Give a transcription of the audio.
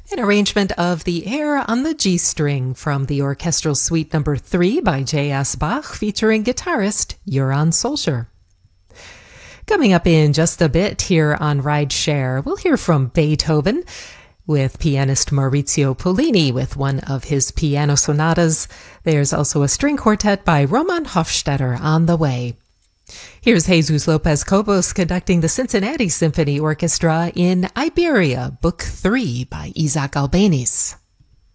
An arrangement of the air on the G string from the Orchestral Suite No. 3 by J.S. Bach featuring guitarist Joran Solskjaer. Coming up in just a bit here on Ride Share, we'll hear from Beethoven with pianist Maurizio Pollini with one of his piano sonatas. There's also a string quartet by Roman Hofstetter on the way. Here's Jesus Lopez Cobos conducting the Cincinnati Symphony Orchestra in Iberia, Book 3 by Isaac Albéniz.